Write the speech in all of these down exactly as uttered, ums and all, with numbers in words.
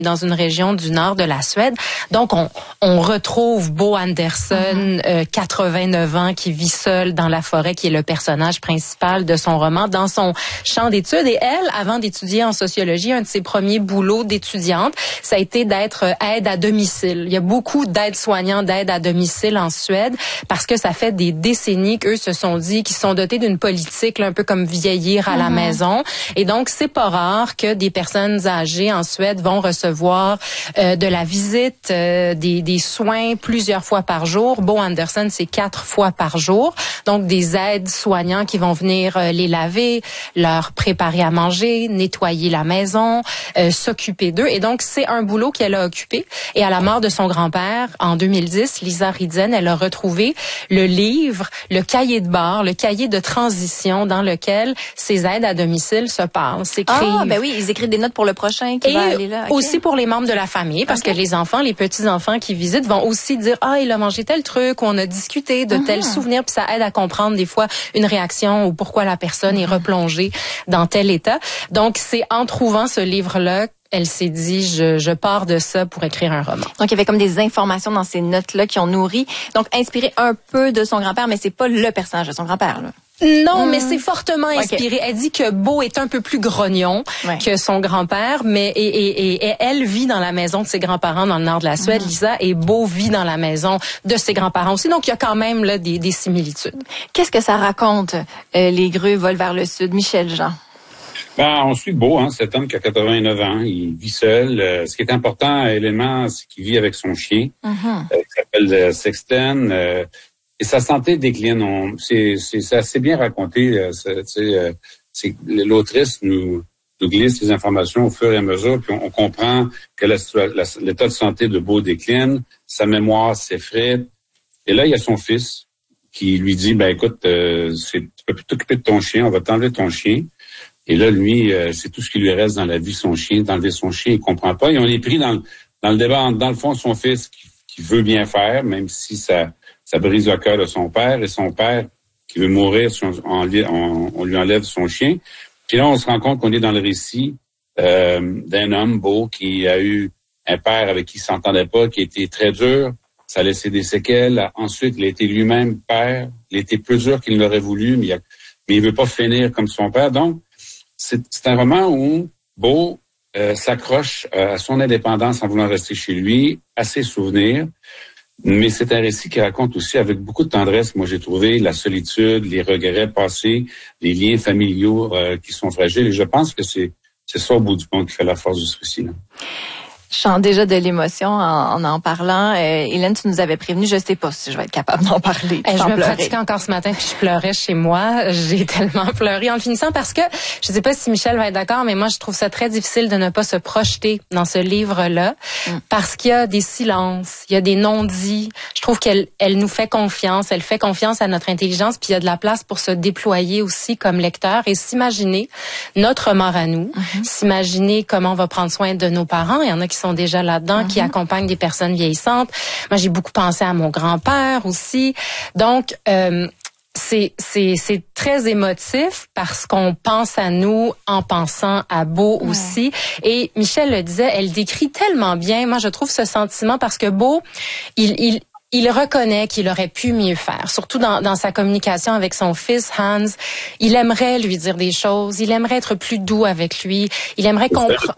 dans une région du nord de la Suède. Donc, on, on retrouve Bo Anderson, mm-hmm. euh, quatre-vingt-neuf ans, qui vit seul dans la forêt, qui est le personnage principal de son roman, dans son champ d'études. Et elle, avant d'étudier en sociologie, un de ses premiers boulots d'étudiante, ça a été d'être aide à domicile. Il y a beaucoup d'aides-soignants, d'aide à domicile en Suède, parce que ça fait des décennies qu'eux se sont dit qu'ils sont dotés d'une politique, là, un peu comme vieillir à mm-hmm. la maison. Et donc, c'est pas rare que des personnes âgées en Suède vont recevoir voir euh, de la visite, euh, des, des soins plusieurs fois par jour. Bo Anderson, c'est quatre fois par jour. Donc, des aides soignants qui vont venir euh, les laver, leur préparer à manger, nettoyer la maison, euh, s'occuper d'eux. Et donc, c'est un boulot qu'elle a occupé. Et à la mort de son grand-père, en deux mille dix, Lisa Ridzen, elle a retrouvé le livre, le cahier de bord, le cahier de transition dans lequel ces aides à domicile se passent, s'écrivent. Ah, ben oui, ils écrivent des notes pour le prochain qui et va aller là. Okay. Aussi pour les membres de la famille, parce okay. que les enfants, les petits-enfants qui visitent vont aussi dire « Ah, il a mangé tel truc » ou « On a discuté de mm-hmm. tel souvenir », puis ça aide à comprendre des fois une réaction ou pourquoi la personne mm-hmm. est replongée dans tel état. Donc, c'est en trouvant ce livre-là, elle s'est dit, je, je pars de ça pour écrire un roman. Donc, il y avait comme des informations dans ces notes-là qui ont nourri, donc inspiré un peu de son grand-père, mais c'est pas le personnage de son grand-père, là. Non, mmh. mais c'est fortement inspiré. Okay. Elle dit que Bo est un peu plus grognon ouais. que son grand-père, mais et, et, et, et elle vit dans la maison de ses grands-parents dans le nord de la Suède, mmh. Lisa, et Bo vit dans la maison de ses grands-parents aussi. Donc, il y a quand même là des, des similitudes. Qu'est-ce que ça raconte, euh, Les grues volent vers le sud? Michel Jean. Ben, on suit Bo, hein, cet homme qui a quatre-vingt-neuf ans. Il vit seul. Euh, ce qui est important, élément, c'est qu'il vit avec son chien, mmh. euh, qui s'appelle euh, Sexten. Euh, Et sa santé décline. On, c'est, c'est, c'est assez bien raconté. Euh, c'est, euh, c'est, l'autrice nous, nous glisse les informations au fur et à mesure, puis on, on comprend que la, la, l'état de santé de Bo décline, sa mémoire s'effrite. Et là, il y a son fils qui lui dit, ben écoute, euh, c'est, tu peux plus t'occuper de ton chien, on va t'enlever ton chien. Et là, lui, euh, c'est tout ce qui lui reste dans la vie, son chien. D'enlever son chien, il comprend pas. Et on est pris dans, dans le débat, dans le fond, son fils qui, qui veut bien faire, même si ça... Ça brise le cœur de son père, et son père qui veut mourir, on, on, on lui enlève son chien. Puis là, on se rend compte qu'on est dans le récit euh, d'un homme, Bo, qui a eu un père avec qui il s'entendait pas, qui était très dur. Ça a laissé des séquelles. Ensuite, il a été lui-même père. Il a été plus dur qu'il l'aurait voulu, mais il, a, mais il veut pas finir comme son père. Donc, c'est, c'est un roman où Bo euh, s'accroche à son indépendance en voulant rester chez lui, à ses souvenirs. Mais c'est un récit qui raconte aussi avec beaucoup de tendresse, moi j'ai trouvé, la solitude, les regrets passés, les liens familiaux euh, qui sont fragiles. Et je pense que c'est c'est ça au bout du compte qui fait la force de ce récit-là. Je sens déjà de l'émotion en en, en parlant. Euh, Hélène, tu nous avais prévenu, je sais pas si je vais être capable d'en parler. Hey, je me pleurer. pratiquais encore ce matin puis je pleurais chez moi. J'ai tellement pleuré en finissant parce que, je sais pas si Michel va être d'accord, mais moi je trouve ça très difficile de ne pas se projeter dans ce livre-là mm. parce qu'il y a des silences, il y a des non-dits. Je trouve qu'elle elle nous fait confiance, elle fait confiance à notre intelligence puis il y a de la place pour se déployer aussi comme lecteur et s'imaginer notre mort à nous, mm-hmm. s'imaginer comment on va prendre soin de nos parents. Il y en a qui sont déjà là-dedans, mm-hmm. qui accompagnent des personnes vieillissantes. Moi, j'ai beaucoup pensé à mon grand-père aussi. Donc, euh, c'est c'est c'est très émotif parce qu'on pense à nous en pensant à Bo ouais. aussi. Et Michel le disait, elle décrit tellement bien. Moi, je trouve ce sentiment parce que Bo, il il Il reconnaît qu'il aurait pu mieux faire, surtout dans, dans sa communication avec son fils Hans. Il aimerait lui dire des choses, il aimerait être plus doux avec lui, il aimerait comprendre.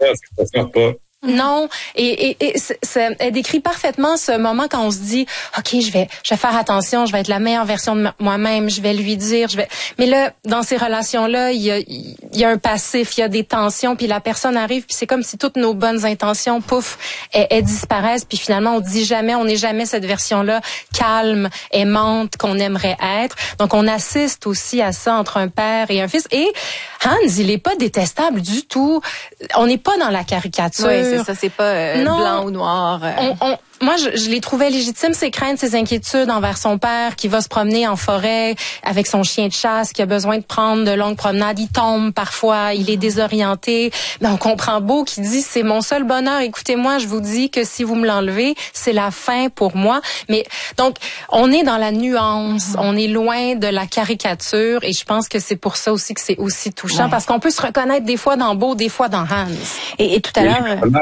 Non, et, et, et c'est, c'est, elle décrit parfaitement ce moment quand on se dit, ok, je vais, je vais faire attention, je vais être la meilleure version de moi-même, je vais lui dire, je vais. Mais là, dans ces relations-là, il y a, il y a un passif, il y a des tensions, puis la personne arrive, puis c'est comme si toutes nos bonnes intentions, pouf, elles, elles disparaissent, puis finalement on dit jamais, on n'est jamais cette version-là calme, aimante qu'on aimerait être. Donc on assiste aussi à ça entre un père et un fils. Et Hans, il est pas détestable du tout. On n'est pas dans la caricature. Oui, c'est ça, c'est pas euh, blanc ou noir. Euh. On, on, moi, je, je les trouvais légitimes, ses craintes, ses inquiétudes envers son père qui va se promener en forêt avec son chien de chasse, qui a besoin de prendre de longues promenades. Il tombe parfois, il est désorienté. Mais on comprend Bo qui dit, c'est mon seul bonheur. Écoutez-moi, je vous dis que si vous me l'enlevez, c'est la fin pour moi. Mais donc, on est dans la nuance, mm-hmm. on est loin de la caricature et je pense que c'est pour ça aussi que c'est aussi touchant ouais. parce qu'on peut se reconnaître des fois dans Bo, des fois dans Hans. Et, et tout à l'heure...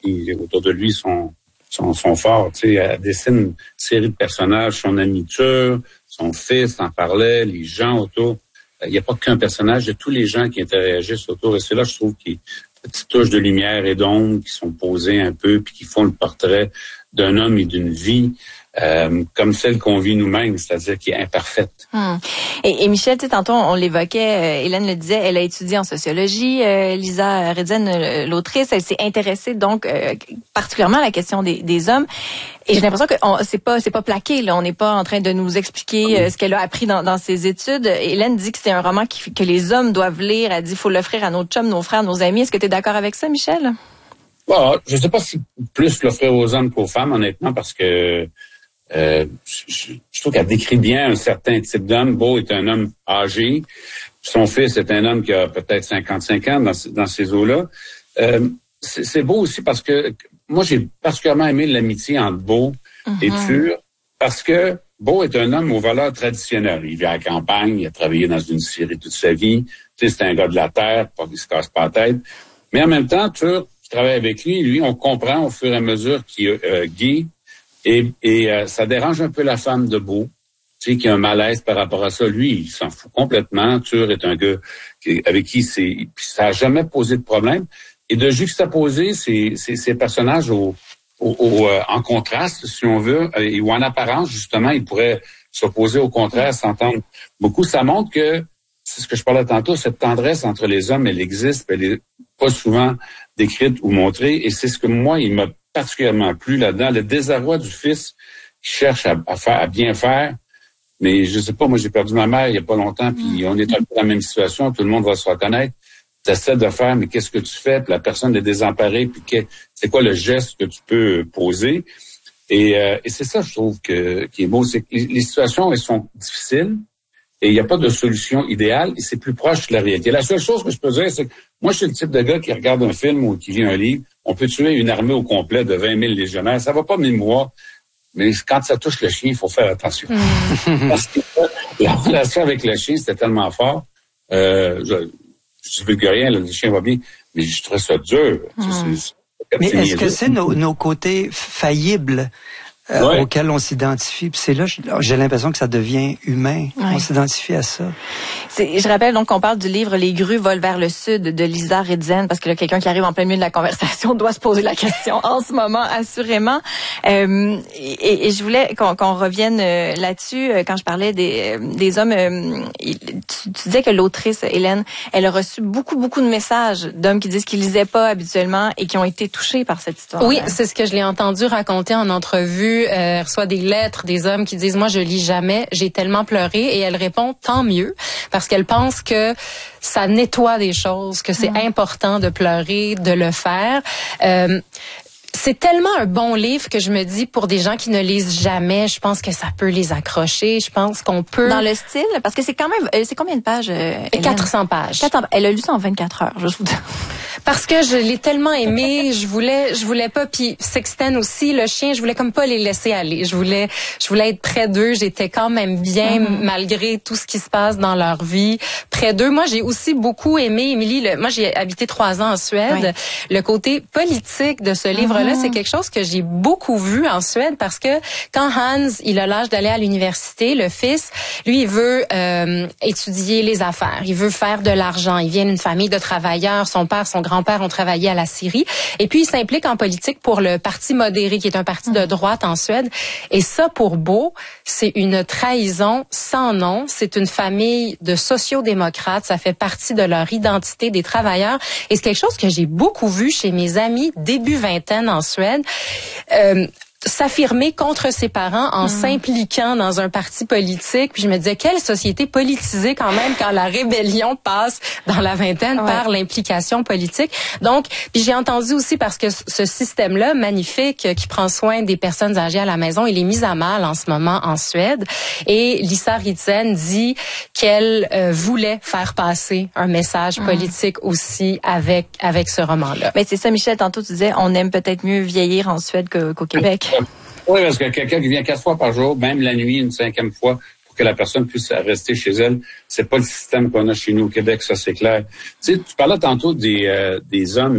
qui autour de lui sont sont, sont forts. Tu sais, elle dessine une série de personnages, son ami Tur, son fils en parlait, les gens autour. Il n'y a pas qu'un personnage, il y a tous les gens qui interagissent autour. Et c'est là, je trouve, qu'il y a une petite touche de lumière et d'ombre qui sont posées un peu, puis qui font le portrait d'un homme et d'une vie euh, comme celle qu'on vit nous-mêmes, c'est-à-dire qui est imparfaite. Hum. Et, et Michel, tu sais, tantôt, on l'évoquait, euh, Hélène le disait, elle a étudié en sociologie. Euh, Lisa Redzen, euh, l'autrice, elle s'est intéressée donc euh, particulièrement à la question des, des hommes. Et j'ai l'impression que on, c'est pas c'est pas plaqué, là. On n'est pas en train de nous expliquer euh, ce qu'elle a appris dans, dans ses études. Hélène dit que c'est un roman qui, que les hommes doivent lire. Elle dit qu'il faut l'offrir à nos chums, nos frères, nos amis. Est-ce que tu es d'accord avec ça, Michel? Bon, je sais pas si plus l'offrir aux hommes qu'aux femmes, honnêtement, parce que Euh, je, je trouve qu'elle décrit bien un certain type d'homme. Beau est un homme âgé. Son fils est un homme qui a peut-être cinquante-cinq ans dans, dans ces eaux-là. Euh, c'est, c'est beau aussi parce que moi, j'ai particulièrement aimé l'amitié entre Beau mm-hmm. et Tur parce que Beau est un homme aux valeurs traditionnelles. Il vit à la campagne, il a travaillé dans une scierie toute sa vie. Tu sais, c'est un gars de la terre, pas qu'il se casse pas la tête. Mais en même temps, Tur, qui travaille avec lui, lui, on comprend au fur et à mesure qu'il est euh, gay. Et, et euh, ça dérange un peu la femme de Beau, tu sais, qui a un malaise par rapport à ça. Lui, il s'en fout complètement. Tur est un gars qui, avec qui c'est, ça n'a jamais posé de problème. Et de juxtaposer ces, ces, ces personnages au, au, au, euh, en contraste, si on veut, euh, ou en apparence, justement, ils pourraient s'opposer au contraire, s'entendre beaucoup. Ça montre que, c'est ce que je parlais tantôt, cette tendresse entre les hommes, elle existe, elle est pas souvent décrite ou montrée. Et c'est ce que moi, il m'a particulièrement plu là-dedans, le désarroi du fils qui cherche à, à faire, à bien faire. Mais je sais pas, moi j'ai perdu ma mère il y a pas longtemps, puis on est un peu dans la même situation, tout le monde va se reconnaître. Tu essaies de faire, mais qu'est-ce que tu fais? Puis la personne est désemparée, puis que, c'est quoi le geste que tu peux poser? Et, euh, et c'est ça, je trouve, que, qui est beau, c'est que les, les situations, elles sont difficiles, et il n'y a pas de solution idéale, et c'est plus proche de la réalité. La seule chose que je peux dire, c'est que moi, je suis le type de gars qui regarde un film ou qui lit un livre. On peut tuer une armée au complet de vingt mille légionnaires. Ça va pas mille mois, mais quand ça touche le chien, il faut faire attention. Mmh. Parce que la relation avec le chien, c'était tellement fort. Euh, je, je veux que rien, le chien va bien, mais je trouve ça dur. Mmh. C'est, c'est, mais est-ce que c'est nos, nos côtés faillibles euh, ouais. auxquels on s'identifie? Puis c'est là, j'ai l'impression que ça devient humain. Ouais. On s'identifie à ça. C'est, je rappelle donc qu'on parle du livre « Les grues volent vers le sud » de Lisa Redzen, parce que là, quelqu'un qui arrive en plein milieu de la conversation doit se poser la question en ce moment, assurément. Euh, et, et je voulais qu'on, qu'on revienne là-dessus. Quand je parlais des, des hommes, tu, tu disais que l'autrice, Hélène, elle a reçu beaucoup, beaucoup de messages d'hommes qui disent qu'ils lisaient pas habituellement et qui ont été touchés par cette histoire. Oui, c'est ce que je l'ai entendu raconter en entrevue. Euh, elle reçoit des lettres des hommes qui disent « Moi, je lis jamais, j'ai tellement pleuré ». Et elle répond « Tant mieux ». Parce qu'elle pense que ça nettoie des choses, que c'est mmh. important de pleurer, de le faire. Euh, c'est tellement un bon livre que je me dis, pour des gens qui ne lisent jamais, je pense que ça peut les accrocher. Je pense qu'on peut... Dans le style? Parce que c'est quand même... C'est combien de pages, euh, quatre cents pages. quatre cents, elle a lu ça en vingt-quatre heures, je vous dis. Parce que je l'ai tellement aimé, je voulais, je voulais pas, puis Sexten aussi, le chien, je voulais comme pas les laisser aller. Je voulais, je voulais être près d'eux. J'étais quand même bien, mm-hmm. malgré tout ce qui se passe dans leur vie, près d'eux. Moi, j'ai aussi beaucoup aimé, Émilie, le, moi j'ai habité trois ans en Suède. Oui. Le côté politique de ce livre-là, mm-hmm. c'est quelque chose que j'ai beaucoup vu en Suède, parce que quand Hans, il a l'âge d'aller à l'université, le fils, lui, il veut euh, étudier les affaires, il veut faire de l'argent. Il vient d'une famille de travailleurs, son père, son grand-père ont travaillé à la Syrie. Et puis, il s'implique en politique pour le Parti modéré, qui est un parti de droite en Suède. Et ça, pour Beau, c'est une trahison sans nom. C'est une famille de sociodémocrates. Ça fait partie de leur identité des travailleurs. Et c'est quelque chose que j'ai beaucoup vu chez mes amis début vingtaine en Suède. Euh, s'affirmer contre ses parents en mmh. s'impliquant dans un parti politique. Puis je me disais, quelle société politisée quand même, quand la rébellion passe dans la vingtaine ouais. par l'implication politique. Donc, puis j'ai entendu aussi, parce que ce système-là, magnifique, qui prend soin des personnes âgées à la maison, il est mis à mal en ce moment en Suède. Et Lisa Redzen dit qu'elle euh, voulait faire passer un message mmh. politique aussi avec avec ce roman-là. Mais c'est ça, Michel, tantôt tu disais, on aime peut-être mieux vieillir en Suède que, qu'au Québec. Oui, parce que quelqu'un qui vient quatre fois par jour, même la nuit, une cinquième fois, pour que la personne puisse rester chez elle, c'est pas le système qu'on a chez nous au Québec, ça c'est clair. Tu sais, tu parlais tantôt des euh, des hommes, mais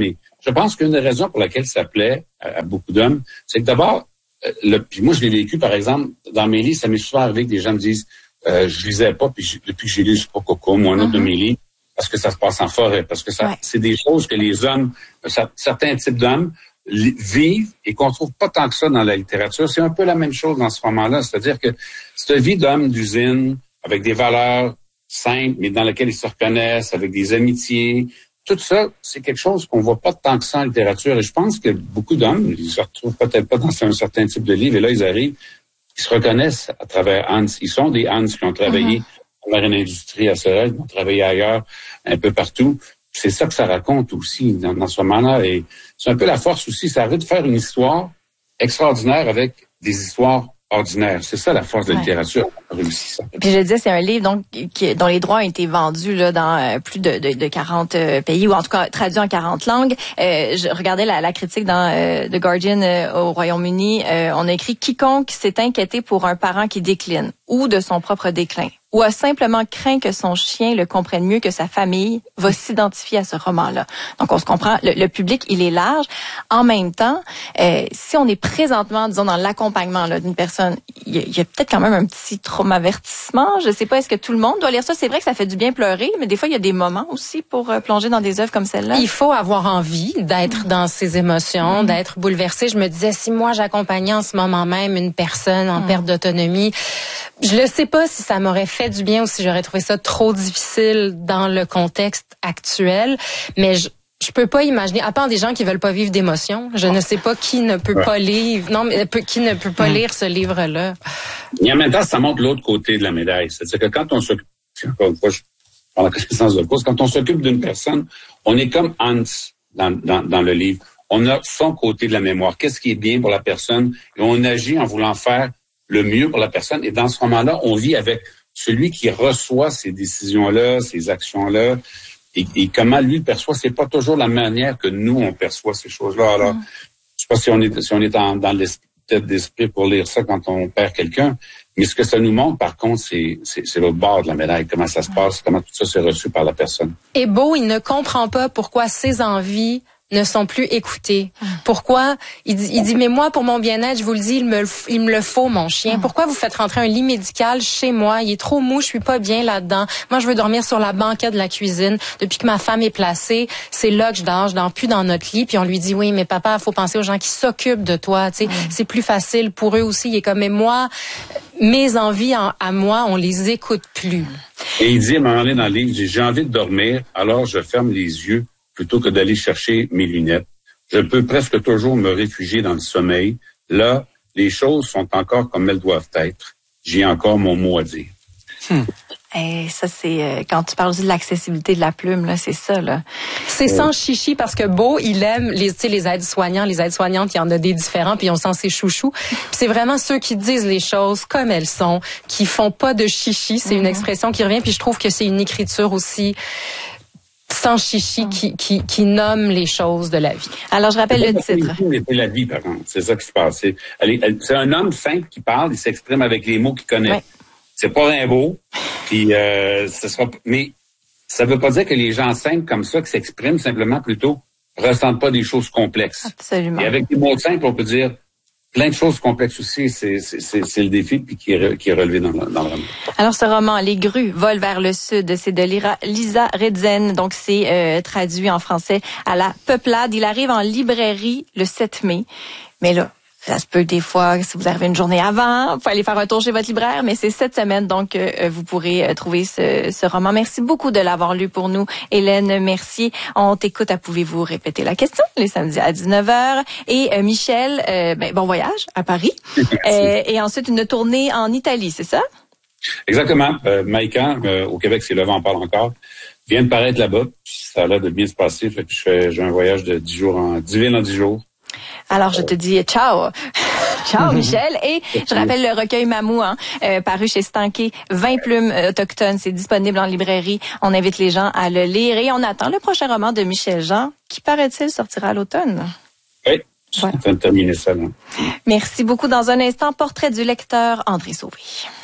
je pense qu'une des raisons pour laquelle ça plaît à, à beaucoup d'hommes, c'est que d'abord, le, puis moi je l'ai vécu par exemple dans mes livres, ça m'est souvent arrivé que des gens me disent, euh, je lisais pas, puis depuis que j'ai lu, je sais pas Coco, moi un autre mm-hmm. de mes livres, parce que ça se passe en forêt, parce que ça, ouais. c'est des choses que les hommes, certains types d'hommes vivent et qu'on trouve pas tant que ça dans la littérature. C'est un peu la même chose dans ce moment-là, c'est-à-dire que cette vie d'homme d'usine avec des valeurs simples, mais dans lesquelles ils se reconnaissent, avec des amitiés. Tout ça, c'est quelque chose qu'on voit pas tant que ça en littérature. Et je pense que beaucoup d'hommes, ils se retrouvent peut-être pas dans un certain type de livre. Et là, ils arrivent, ils se reconnaissent à travers Hans. Ils sont des Hans qui ont travaillé mm-hmm. dans une industrie à Sorel, qui ont travaillé ailleurs, un peu partout. C'est ça que ça raconte aussi dans, dans ce moment-là. Et c'est un peu la force aussi. Ça arrive de faire une histoire extraordinaire avec des histoires ordinaire. C'est ça la force de la ouais. littérature. On a réussi ça. Et puis je disais, c'est un livre donc qui, dont les droits ont été vendus là dans euh, plus de, de, de quarante euh, pays, ou en tout cas traduits en quarante langues. Euh, je regardais la, la critique dans euh, The Guardian euh, au Royaume-Uni. Euh, on a écrit « Quiconque s'est inquiété pour un parent qui décline ou de son propre déclin ou a simplement craint que son chien le comprenne mieux que sa famille va s'identifier à ce roman-là. » Donc, on se comprend, le, le public, il est large. En même temps, euh, si on est présentement, disons, dans l'accompagnement là, d'une personne, il y a, y a peut-être quand même un petit traumavertissement. Je sais pas, est-ce que tout le monde doit lire ça? C'est vrai que ça fait du bien pleurer, mais des fois, il y a des moments aussi pour euh, plonger dans des œuvres comme celle-là. Il faut avoir envie d'être mmh. dans ses émotions, mmh. d'être bouleversé. Je me disais, si moi, j'accompagnais en ce moment même une personne en mmh. perte d'autonomie, je le sais pas si ça m'aurait fait du bien ou si j'aurais trouvé ça trop difficile dans le contexte actuel, mais je je peux pas imaginer, à part des gens qui veulent pas vivre d'émotions, je ne sais pas qui ne peut ouais. pas lire, non, mais qui ne peut pas lire ce livre-là. Et en même temps, ça montre l'autre côté de la médaille. C'est-à-dire que quand on s'occupe, encore une fois, je prends la connaissance de cause, quand on s'occupe d'une personne, on est comme Hans dans, dans, dans le livre. On a son côté de la mémoire. Qu'est-ce qui est bien pour la personne? Et on agit en voulant faire le mieux pour la personne. Et dans ce moment-là, on vit avec celui qui reçoit ces décisions-là, ces actions-là. Et, et comment lui perçoit, c'est pas toujours la manière que nous on perçoit ces choses-là. Alors, mm. je sais pas si on est si on est en, dans l'esprit d'esprit pour lire ça quand on perd quelqu'un, mais ce que ça nous montre, par contre, c'est c'est, c'est l'autre bord de la médaille, comment ça se passe, comment tout ça s'est reçu par la personne. Et Beau, il ne comprend pas pourquoi ses envies ne sont plus écoutées. Mmh. Pourquoi? Il dit, il dit, mais moi, pour mon bien-être, je vous le dis, il me, il me le faut, mon chien. Mmh. Pourquoi vous faites rentrer un lit médical chez moi? Il est trop mou, je suis pas bien là-dedans. Moi, je veux dormir sur la banquette de la cuisine. Depuis que ma femme est placée, c'est là que je dors. Je dors plus dans notre lit. Puis on lui dit, oui, mais papa, faut penser aux gens qui s'occupent de toi. Tu sais, mmh. c'est plus facile pour eux aussi. Il est comme, mais moi, mes envies en, à moi, on les écoute plus. Et il dit, à un moment donné dans le livre, j'ai envie de dormir, alors je ferme les yeux plutôt que d'aller chercher mes lunettes. Je peux presque toujours me réfugier dans le sommeil. Là, les choses sont encore comme elles doivent être. J'ai encore mon mot à dire. Hmm. Et ça, c'est euh, quand tu parles de l'accessibilité de la plume, là, c'est ça, là. C'est euh... sans chichi parce que Beau, il aime les, tu sais, les aides-soignants, les aides-soignantes, il y en a des différents, puis on sent ses chouchous. Puis c'est vraiment ceux qui disent les choses comme elles sont, qui font pas de chichi. C'est mm-hmm. une expression qui revient, puis je trouve que c'est une écriture aussi sans chichi, qui, qui, qui nomme les choses de la vie. Alors, je rappelle le titre. C'est la vie, par contre. C'est ça qui se passe. C'est, elle, elle, c'est un homme simple qui parle, il s'exprime avec les mots qu'il connaît. Ouais. C'est pas Rimbaud, puis euh, ce sera. Mais ça veut pas dire que les gens simples comme ça, qui s'expriment simplement plutôt, ressentent pas des choses complexes. Absolument. Et avec des mots simples, on peut dire plein de choses complexes aussi, c'est, c'est, c'est, c'est le défi puis qui est, qui est relevé dans le, dans le roman. Alors, ce roman, Les grues volent vers le sud, c'est de Lira, Lisa Redzen. Donc, c'est euh, traduit en français à la Peuplade. Il arrive en librairie le sept mai. Mais là, ça se peut des fois, si vous arrivez une journée avant, vous pouvez aller faire un tour chez votre libraire, mais c'est cette semaine, donc euh, vous pourrez euh, trouver ce, ce roman. Merci beaucoup de l'avoir lu pour nous, Hélène Mercier. On t'écoute, à pouvez-vous répéter la question, les samedis à dix-neuf heures. Et euh, Michel, euh, ben, bon voyage à Paris. euh, et ensuite, une tournée en Italie, c'est ça? Exactement. Euh, Maïcan, euh, au Québec, c'est Le Vent en parle encore, vient de paraître là-bas. Ça a l'air de bien se passer. Fait que je fais, j'ai un voyage de dix jours en dix villes en dix jours. Alors, je te dis ciao. Ciao, Michel. Et je rappelle le recueil Mamou, hein, euh, paru chez Stanké, vingt plumes autochtones. C'est disponible en librairie. On invite les gens à le lire. Et on attend le prochain roman de Michel Jean, qui, paraît-il, sortira à l'automne. Oui, je suis en train de terminer ça. Là. Merci beaucoup. Dans un instant, portrait du lecteur, André Sauvé.